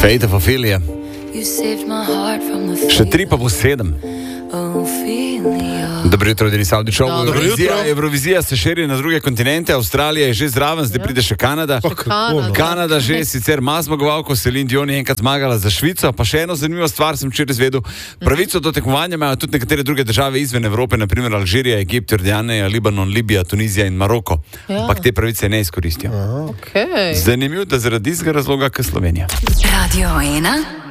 Fate of Ophelia. Še 3 pa bo 7. Dobro jutro, Denis Avdić. Evrovizija se širi na druge kontinente, Avstralija je že zraven, zdaj pride še Kanada. Kanada že sicer ima zmagovalko, Celine Dion je enkrat zmagala za Švico, pa še eno zanimivo stvar sem včeraj izvedel. Pravico do tekmovanja imajo tudi nekatere druge države izven Evrope, naprimer Alžirija, Egipt, Jordanija, Libanon, Libija, Tunizija in Maroko. Ampak te pravice ne izkoristijo. Zanimivo, da zaradi istega razloga kot Slovenija. Radio 1